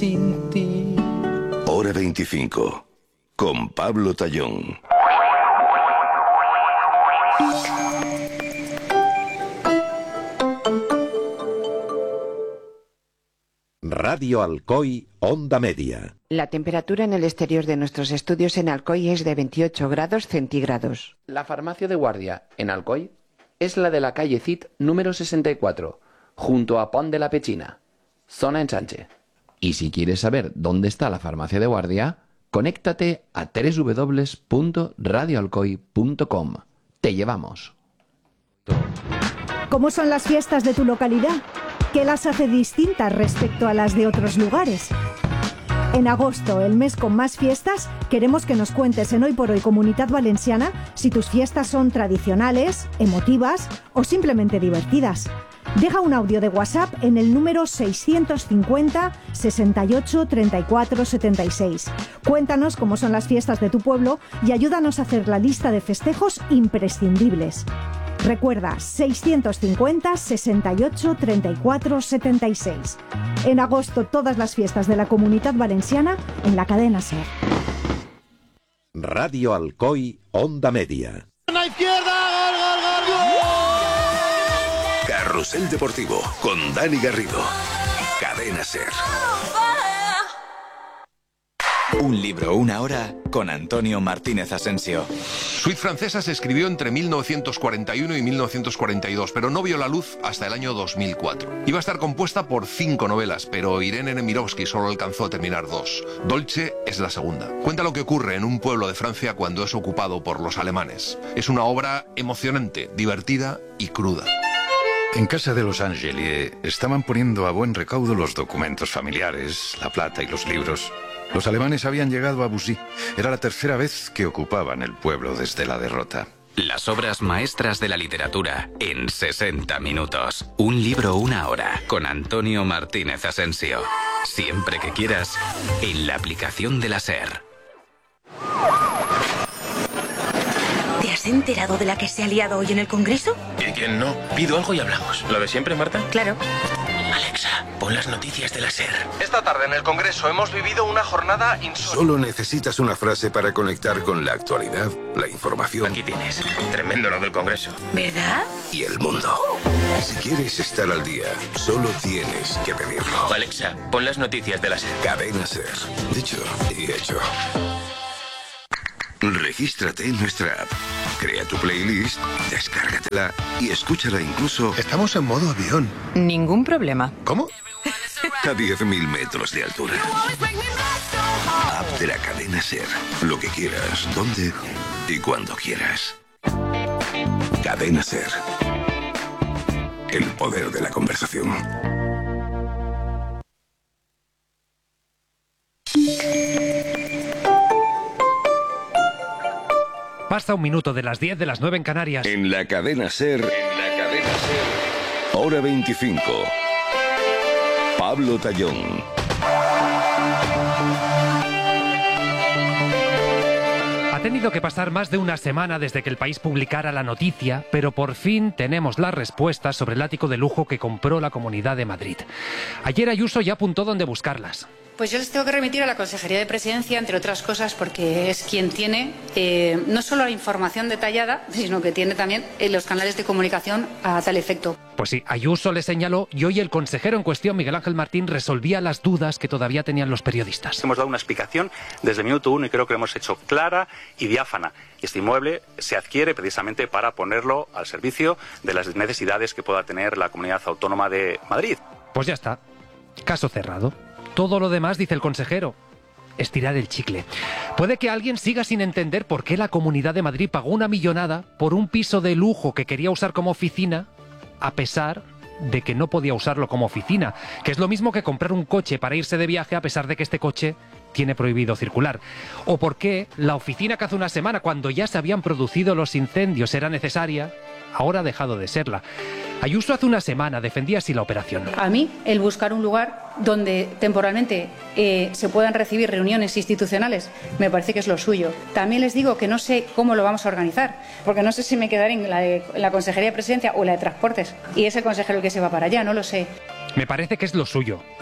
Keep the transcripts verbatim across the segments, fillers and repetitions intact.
sin ti. Hora veinticinco, con Pablo Tallón. Radio Alcoy, Onda Media. La temperatura en el exterior de nuestros estudios en Alcoy es de veintiocho grados centígrados. La farmacia de guardia en Alcoy es la de la calle Cid número sesenta y cuatro, junto a Pont de la Pechina, zona Ensanche. Y si quieres saber dónde está la farmacia de guardia, conéctate a doble u doble u doble u punto radio alcoy punto com. Te llevamos. ¿Cómo son las fiestas de tu localidad? ¿Qué las hace distintas respecto a las de otros lugares? En agosto, el mes con más fiestas, queremos que nos cuentes en Hoy por Hoy Comunitat Valenciana si tus fiestas son tradicionales, emotivas o simplemente divertidas. Deja un audio de WhatsApp en el número seiscientos cincuenta, sesenta y ocho, treinta y cuatro, setenta y seis. Cuéntanos cómo son las fiestas de tu pueblo y ayúdanos a hacer la lista de festejos imprescindibles. Recuerda, seiscientos cincuenta, sesenta y ocho, treinta y cuatro, setenta y seis. En agosto, todas las fiestas de la Comunitat Valenciana en la cadena SER. Radio Alcoy, Onda Media. ¡A la izquierda! ¡Gol, gol, gol, gol! Carrusel Deportivo, con Dani Garrido. Cadena SER. Un libro, una hora, con Antonio Martínez Asensio. Suite francesa se escribió entre mil novecientos cuarenta y uno y mil novecientos cuarenta y dos, pero no vio la luz hasta el año dos mil cuatro. Iba a estar compuesta por cinco novelas, pero Irene Nemirovsky solo alcanzó a terminar dos. Dolce es la segunda. Cuenta lo que ocurre en un pueblo de Francia cuando es ocupado por los alemanes. Es una obra emocionante, divertida y cruda. En casa de los Angeli estaban poniendo a buen recaudo los documentos familiares, la plata y los libros. Los alemanes habían llegado a Bussy. Era la tercera vez que ocupaban el pueblo desde la derrota. Las obras maestras de la literatura en sesenta minutos. Un libro, una hora, con Antonio Martínez Asensio. Siempre que quieras, en la aplicación de la SER. ¿Te has enterado de la que se ha liado hoy en el Congreso? ¿Y quién no? Pido algo y hablamos. ¿Lo de siempre, Marta? Claro. Alexa, pon las noticias de la SER. Esta tarde en el Congreso hemos vivido una jornada insólita. Solo necesitas una frase para conectar con la actualidad, la información. Aquí tienes. Tremendo lo del Congreso. ¿Verdad? Y el mundo. Si quieres estar al día, solo tienes que pedirlo. Alexa, pon las noticias de la SER. Cadena SER. Dicho y hecho. Regístrate en nuestra app. Crea tu playlist, descárgatela y escúchala incluso... Estamos en modo avión. Ningún problema. ¿Cómo? A diez mil metros de altura. App de la cadena SER. Lo que quieras, donde y cuando quieras. Cadena SER. El poder de la conversación. Pasa un minuto de las diez, de las nueve en Canarias. En la cadena SER. En la cadena SER. Hora veinticinco. Pablo Tallón. Ha tenido que pasar más de una semana desde que el país publicara la noticia, pero por fin tenemos las respuestas sobre el ático de lujo que compró la Comunidad de Madrid. Ayer Ayuso ya apuntó dónde buscarlas. Pues yo les tengo que remitir a la Consejería de Presidencia, entre otras cosas, porque es quien tiene eh, no solo la información detallada, sino que tiene también eh, los canales de comunicación a tal efecto. Pues sí, Ayuso le señaló y hoy el consejero en cuestión, Miguel Ángel Martín, resolvía las dudas que todavía tenían los periodistas. Hemos dado una explicación desde el minuto uno y creo que lo hemos hecho clara y diáfana. Este inmueble se adquiere precisamente para ponerlo al servicio de las necesidades que pueda tener la Comunidad Autónoma de Madrid. Pues ya está, caso cerrado. Todo lo demás, dice el consejero, estirar el chicle. Puede que alguien siga sin entender por qué la Comunidad de Madrid pagó una millonada por un piso de lujo que quería usar como oficina, a pesar de que no podía usarlo como oficina, que es lo mismo que comprar un coche para irse de viaje a pesar de que este coche tiene prohibido circular. O por qué la oficina que hace una semana, cuando ya se habían producido los incendios, era necesaria, ahora ha dejado de serla. Ayuso hace una semana defendía así la operación. A mí, el buscar un lugar donde temporalmente eh, se puedan recibir reuniones institucionales me parece que es lo suyo. También les digo que no sé cómo lo vamos a organizar, porque no sé si me quedaré en la, de, en la Consejería de Presidencia o la de Transportes, y es el consejero el que se va para allá, no lo sé. Me parece que es lo suyo.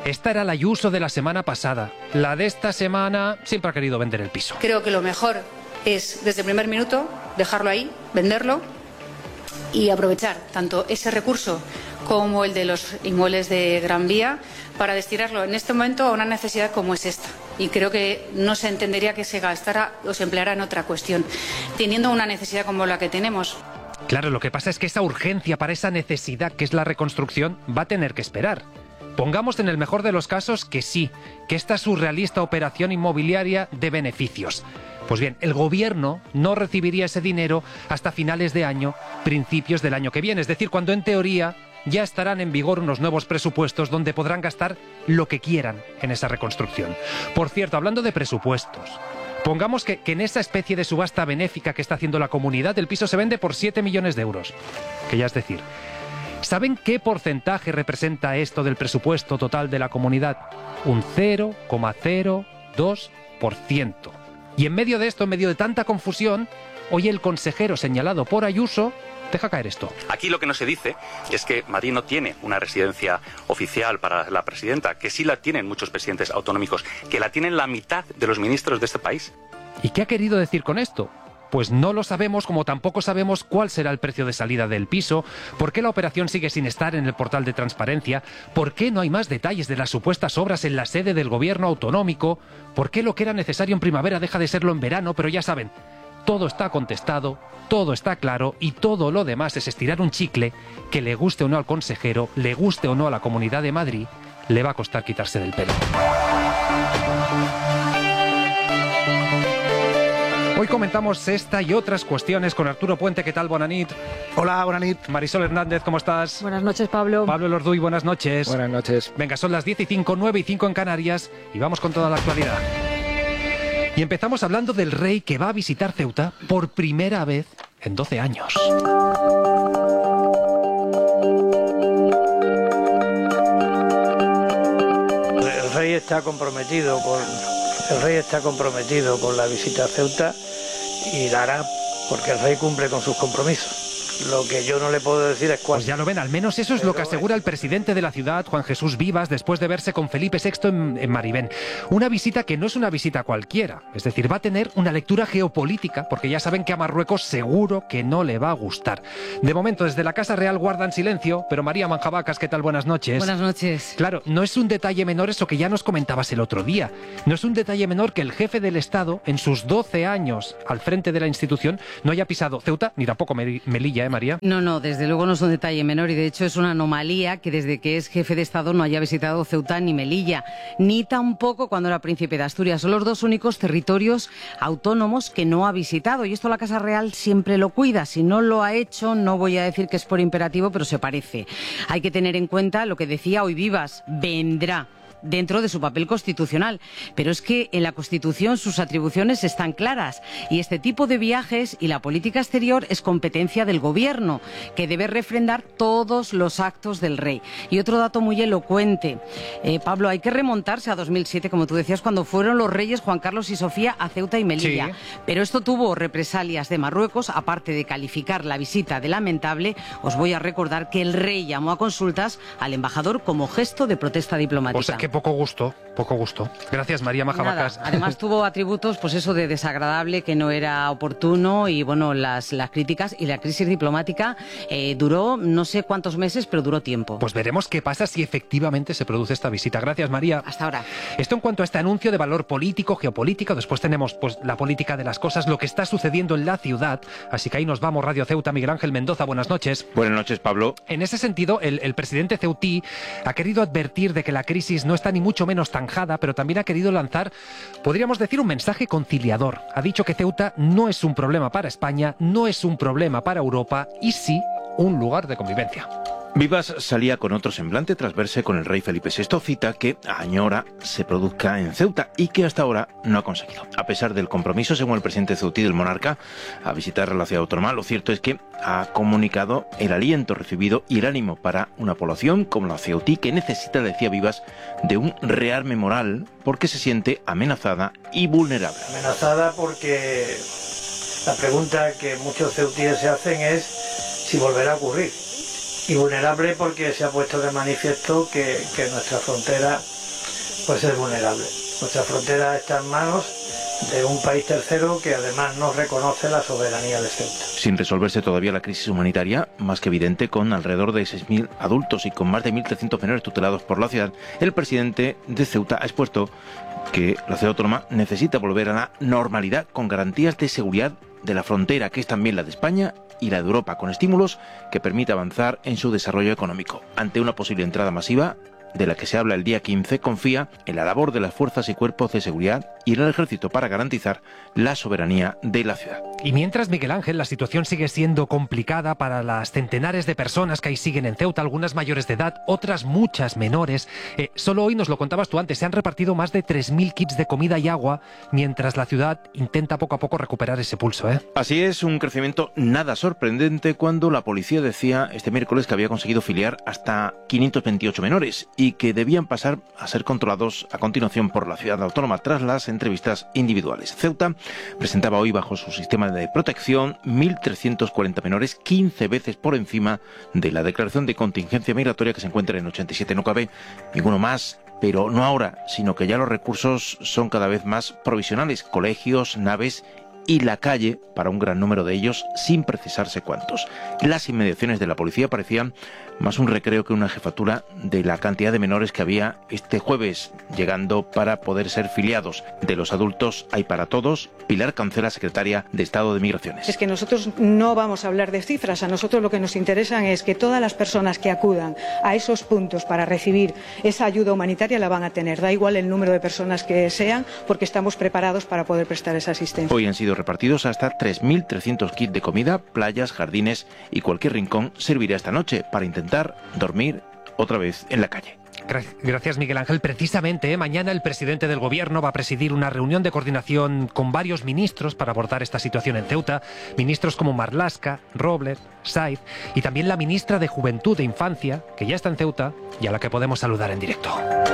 Esta era la Ayuso de la semana pasada. La de esta semana siempre ha querido vender el piso. Creo que lo mejor es, desde el primer minuto, dejarlo ahí, venderlo y aprovechar tanto ese recurso como el de los inmuebles de Gran Vía para destinarlo en este momento a una necesidad como es esta. Y creo que no se entendería que se gastara o se empleara en otra cuestión, teniendo una necesidad como la que tenemos. Claro, lo que pasa es que esa urgencia para esa necesidad que es la reconstrucción va a tener que esperar. Pongamos en el mejor de los casos que sí, que esta surrealista operación inmobiliaria de beneficios. Pues bien, el gobierno no recibiría ese dinero hasta finales de año, principios del año que viene, es decir, cuando en teoría ya estarán en vigor unos nuevos presupuestos donde podrán gastar lo que quieran en esa reconstrucción. Por cierto, hablando de presupuestos, pongamos que, que en esa especie de subasta benéfica que está haciendo la comunidad, el piso se vende por siete millones de euros, que ya es decir. ¿Saben qué porcentaje representa esto del presupuesto total de la comunidad? Un cero coma cero dos por ciento. Y en medio de esto, en medio de tanta confusión, hoy el consejero señalado por Ayuso deja caer esto. Aquí lo que no se dice es que Madrid no tiene una residencia oficial para la presidenta, que sí la tienen muchos presidentes autonómicos, que la tienen la mitad de los ministros de este país. ¿Y qué ha querido decir con esto? Pues no lo sabemos, como tampoco sabemos cuál será el precio de salida del piso, por qué la operación sigue sin estar en el portal de transparencia, por qué no hay más detalles de las supuestas obras en la sede del gobierno autonómico, por qué lo que era necesario en primavera deja de serlo en verano, pero ya saben, todo está contestado, todo está claro y todo lo demás es estirar un chicle que le guste o no al consejero, le guste o no a la Comunidad de Madrid, le va a costar quitarse del pelo. Hoy comentamos esta y otras cuestiones con Arturo Puente. ¿Qué tal? Buenas noches. Hola, buenas noches. Marisol Hernández, ¿cómo estás? Buenas noches, Pablo. Pablo Elorduy, buenas noches. Buenas noches. Venga, son las diez y cinco, nueve y cinco en Canarias y vamos con toda la actualidad. Y empezamos hablando del rey que va a visitar Ceuta por primera vez en doce años. El rey está comprometido con... El rey está comprometido con la visita a Ceuta y la hará porque el rey cumple con sus compromisos. Lo que yo no le puedo decir es cuándo. Pues ya lo ven, al menos eso es Pero lo que asegura el presidente de la ciudad, Juan Jesús Vivas, después de verse con Felipe sexto en, en Maribén. Una visita que no es una visita cualquiera, es decir, va a tener una lectura geopolítica, porque ya saben que a Marruecos seguro que no le va a gustar. De momento, desde la Casa Real guardan silencio, pero María Manjabacas, ¿qué tal? Buenas noches. Buenas noches. Claro, no es un detalle menor eso que ya nos comentabas el otro día. No es un detalle menor que el jefe del Estado, en sus doce años al frente de la institución, no haya pisado Ceuta, ni tampoco Melilla, ¿eh, María? No, no, desde luego no es un detalle menor y de hecho es una anomalía que desde que es jefe de Estado no haya visitado Ceuta ni Melilla, ni tampoco cuando era príncipe de Asturias. Son los dos únicos territorios autónomos que no ha visitado y esto la Casa Real siempre lo cuida. Si no lo ha hecho, no voy a decir que es por imperativo, pero se parece. Hay que tener en cuenta lo que decía hoy Vivas, vendrá dentro de su papel constitucional. Pero es que en la Constitución sus atribuciones están claras y este tipo de viajes y la política exterior es competencia del Gobierno, que debe refrendar todos los actos del rey. Y otro dato muy elocuente, eh, Pablo, hay que remontarse a dos mil siete, como tú decías, cuando fueron los reyes Juan Carlos y Sofía a Ceuta y Melilla. Sí. Pero esto tuvo represalias de Marruecos, aparte de calificar la visita de lamentable. Os voy a recordar que el rey llamó a consultas al embajador como gesto de protesta diplomática. O sea, que poco gusto, poco gusto. Gracias, María Majabacas. Nada. Además tuvo atributos, pues eso de desagradable, que no era oportuno y bueno, las, las críticas y la crisis diplomática eh, duró no sé cuántos meses, pero duró tiempo. Pues veremos qué pasa si efectivamente se produce esta visita. Gracias, María. Hasta ahora. Esto en cuanto a este anuncio de valor político, geopolítico. Después tenemos pues la política de las cosas, lo que está sucediendo en la ciudad. Así que ahí nos vamos, Radio Ceuta. Miguel Ángel Mendoza, buenas noches. Buenas noches, Pablo. En ese sentido, el, el presidente ceutí ha querido advertir de que la crisis no está ni mucho menos zanjada, pero también ha querido lanzar, podríamos decir, un mensaje conciliador. Ha dicho que Ceuta no es un problema para España, no es un problema para Europa y sí un lugar de convivencia. Vivas salía con otro semblante tras verse con el rey Felipe sexto, cita que añora se produzca en Ceuta y que hasta ahora no ha conseguido. A pesar del compromiso, según el presidente ceutí del monarca, a visitar la ciudad autónoma, lo cierto es que ha comunicado el aliento recibido y el ánimo para una población como la ceutí que necesita, decía Vivas, de un rearme moral porque se siente amenazada y vulnerable. Amenazada porque la pregunta que muchos ceutíes se hacen es si volverá a ocurrir. Y vulnerable porque se ha puesto de manifiesto que, que nuestra frontera pues es vulnerable. Nuestra frontera está en manos de un país tercero que además no reconoce la soberanía de Ceuta. Sin resolverse todavía la crisis humanitaria, más que evidente, con alrededor de seis mil adultos y con más de mil trescientos menores tutelados por la ciudad, el presidente de Ceuta ha expuesto que la ciudad autónoma necesita volver a la normalidad con garantías de seguridad de la frontera, que es también la de España y la de Europa, con estímulos que permita avanzar en su desarrollo económico. Ante una posible entrada masiva, de la que se habla el día quince, confía en la labor de las fuerzas y cuerpos de seguridad y en el ejército para garantizar la soberanía de la ciudad. Y mientras, Miguel Ángel, la situación sigue siendo complicada para las centenares de personas que ahí siguen en Ceuta, algunas mayores de edad, otras muchas menores. Eh, solo hoy, nos lo contabas tú antes, se han repartido más de tres mil kits de comida y agua, mientras la ciudad intenta poco a poco recuperar ese pulso, ¿eh? Así es, un crecimiento nada sorprendente cuando la policía decía este miércoles que había conseguido filiar hasta quinientos veintiocho menores y que debían pasar a ser controlados a continuación por la ciudad autónoma tras las entrevistas individuales. Ceuta presentaba hoy bajo su sistema de protección mil trescientos cuarenta menores, quince veces por encima de la declaración de contingencia migratoria que se encuentra en ochenta y siete. No cabe ninguno más, pero no ahora, sino que ya los recursos son cada vez más provisionales, colegios, naves y la calle para un gran número de ellos, sin precisarse cuántos. Las inmediaciones de la policía parecían más un recreo que una jefatura de la cantidad de menores que había este jueves, llegando para poder ser filiados. De los adultos hay para todos. Pilar Cancela, secretaria de Estado de Migraciones. Es que nosotros no vamos a hablar de cifras, a nosotros lo que nos interesa es que todas las personas que acudan a esos puntos para recibir esa ayuda humanitaria la van a tener. Da igual el número de personas que sean, porque estamos preparados para poder prestar esa asistencia. Hoy han sido repartidos hasta tres mil trescientos kits de comida, playas, jardines y cualquier rincón servirá esta noche para intentar dormir otra vez en la calle. Gracias, Miguel Ángel. Precisamente, ¿eh? mañana el presidente del Gobierno va a presidir una reunión de coordinación con varios ministros para abordar esta situación en Ceuta. Ministros como Marlaska, Robles, Saiz y también la ministra de Juventud e Infancia, que ya está en Ceuta y a la que podemos saludar en directo.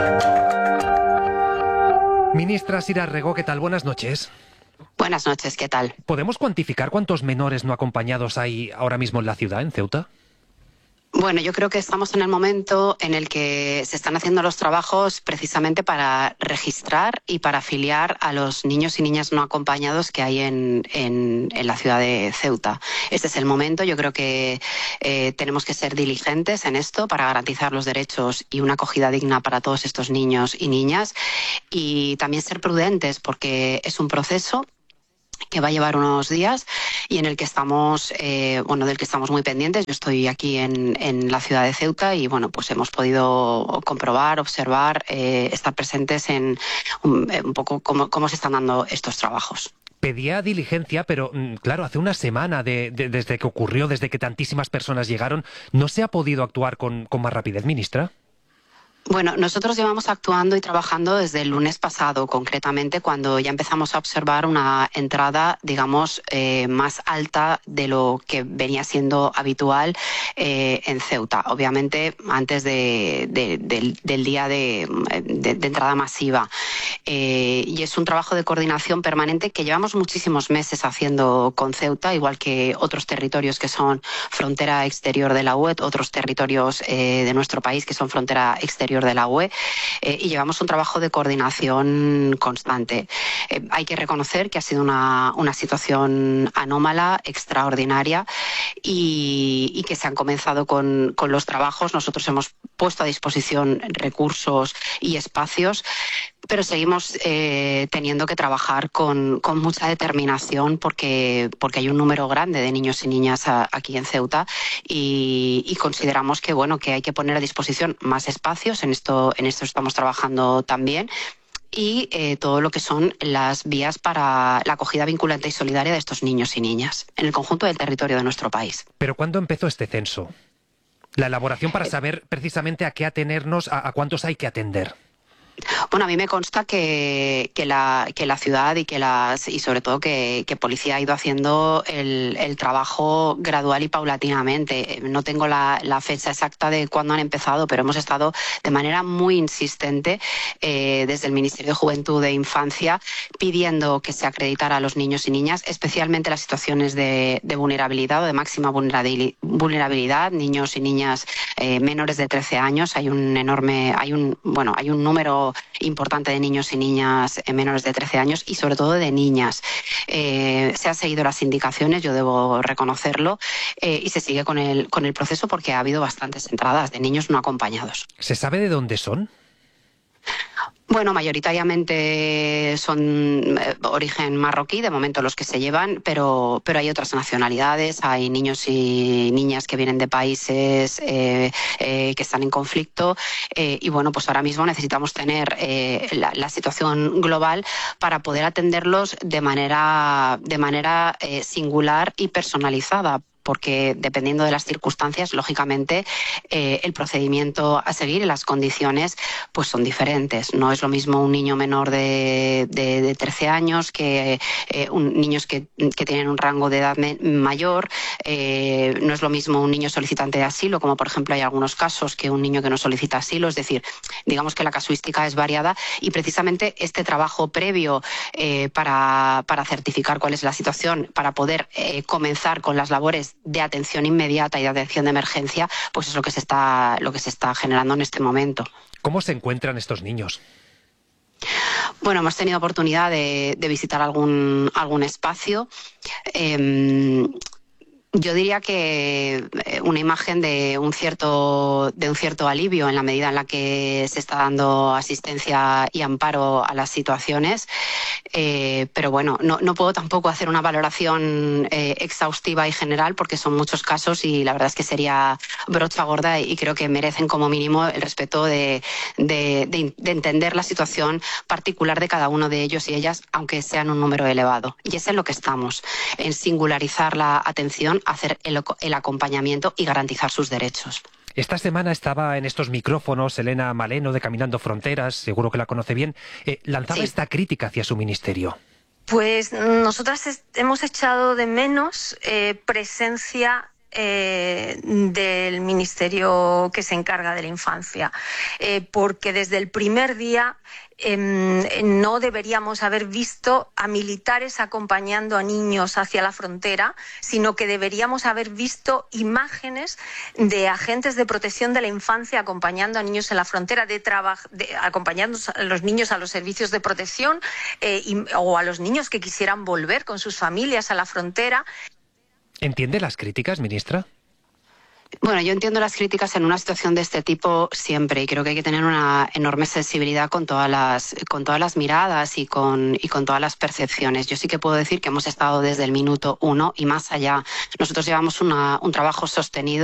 Ministra Sira Rego, ¿qué tal? Buenas noches. Buenas noches, ¿qué tal? ¿Podemos cuantificar cuántos menores no acompañados hay ahora mismo en la ciudad, en Ceuta? Bueno, yo creo que estamos en el momento en el que se están haciendo los trabajos precisamente para registrar y para afiliar a los niños y niñas no acompañados que hay en, en, en la ciudad de Ceuta. Este es el momento, yo creo que eh, tenemos que ser diligentes en esto para garantizar los derechos y una acogida digna para todos estos niños y niñas, y también ser prudentes porque es un proceso que va a llevar unos días y en el que estamos, eh, bueno, del que estamos muy pendientes. Yo estoy aquí en, en la ciudad de Ceuta y, bueno, pues hemos podido comprobar, observar, eh, estar presentes en un, un poco cómo, cómo se están dando estos trabajos. Pedía diligencia, pero claro, hace una semana de, de, desde que ocurrió, desde que tantísimas personas llegaron, ¿no se ha podido actuar con, con más rapidez, ministra? Bueno, nosotros llevamos actuando y trabajando desde el lunes pasado, concretamente cuando ya empezamos a observar una entrada, digamos, eh, más alta de lo que venía siendo habitual eh, en Ceuta. Obviamente, antes de, de, de, del día de, de, de entrada masiva. Eh, y es un trabajo de coordinación permanente que llevamos muchísimos meses haciendo con Ceuta, igual que otros territorios que son frontera exterior de la U E, otros territorios eh, de nuestro país que son frontera exterior de la U E, eh, y llevamos un trabajo de coordinación constante. Eh, hay que reconocer que ha sido una, una situación anómala, extraordinaria, y, y que se han comenzado con, con los trabajos. Nosotros hemos puesto a disposición recursos y espacios, pero seguimos eh, teniendo que trabajar con, con mucha determinación porque, porque hay un número grande de niños y niñas a, aquí en Ceuta y, y consideramos que, bueno, que hay que poner a disposición más espacios. En esto, en esto estamos trabajando también. Y eh, todo lo que son las vías para la acogida vinculante y solidaria de estos niños y niñas en el conjunto del territorio de nuestro país. ¿Pero cuándo empezó este censo? La elaboración para saber precisamente a qué atenernos, a, a cuántos hay que atender. Bueno, a mí me consta que, que, la, que la ciudad y que las y sobre todo que, que Policía ha ido haciendo el, el trabajo gradual y paulatinamente. No tengo la, la fecha exacta de cuándo han empezado, pero hemos estado de manera muy insistente eh, desde el Ministerio de Juventud e Infancia pidiendo que se acreditara a los niños y niñas, especialmente las situaciones de, de vulnerabilidad o de máxima vulnerabilidad, niños y niñas eh, menores de trece años. Hay un enorme, hay un, bueno, hay un número número importante de niños y niñas menores de trece años y sobre todo de niñas. Eh, se han seguido las indicaciones, yo debo reconocerlo, eh, y se sigue con el, con el proceso porque ha habido bastantes entradas de niños no acompañados. ¿Se sabe de dónde son? Bueno, mayoritariamente son eh, origen marroquí, de momento los que se llevan, pero, pero hay otras nacionalidades, hay niños y niñas que vienen de países eh, eh, que están en conflicto eh, y bueno, pues ahora mismo necesitamos tener eh, la, la situación global para poder atenderlos de manera, de manera eh, singular y personalizada, porque dependiendo de las circunstancias, lógicamente, eh, el procedimiento a seguir y las condiciones pues son diferentes. No es lo mismo un niño menor de, de, de trece años que eh, un, niños que, que tienen un rango de edad me, mayor. Eh, no es lo mismo un niño solicitante de asilo, como por ejemplo hay algunos casos, que un niño que no solicita asilo. Es decir, digamos que la casuística es variada y precisamente este trabajo previo eh, para, para certificar cuál es la situación, para poder eh, comenzar con las labores de atención inmediata y de atención de emergencia, pues es lo que se está, lo que se está generando en este momento. ¿Cómo se encuentran estos niños? Bueno, hemos tenido oportunidad de, de visitar algún, algún espacio. Eh, Yo diría que una imagen de un cierto de un cierto alivio en la medida en la que se está dando asistencia y amparo a las situaciones, eh, pero bueno, no, no puedo tampoco hacer una valoración eh, exhaustiva y general porque son muchos casos y la verdad es que sería brocha gorda y creo que merecen como mínimo el respeto de, de, de, de entender la situación particular de cada uno de ellos y ellas, aunque sean un número elevado. Y es en lo que estamos, en singularizar la atención, hacer el, el acompañamiento y garantizar sus derechos. Esta semana estaba en estos micrófonos Elena Maleno de Caminando Fronteras, seguro que la conoce bien, eh, lanzaba sí. esta crítica hacia su ministerio. Pues nosotras hemos echado de menos eh, presencia Eh, del ministerio que se encarga de la infancia, eh, porque desde el primer día eh, no deberíamos haber visto a militares acompañando a niños hacia la frontera, sino que deberíamos haber visto imágenes de agentes de protección de la infancia acompañando a niños en la frontera, de, de acompañando a los niños a los servicios de protección eh, y, o a los niños que quisieran volver con sus familias a la frontera. ¿Entiende las críticas, ministra? Bueno, yo entiendo las críticas en una situación de este tipo siempre y creo que hay que tener una enorme sensibilidad con todas las, con todas las miradas y con, y con todas las percepciones. Yo sí que puedo decir que hemos estado desde el minuto uno y más allá. Nosotros llevamos una, un trabajo sostenido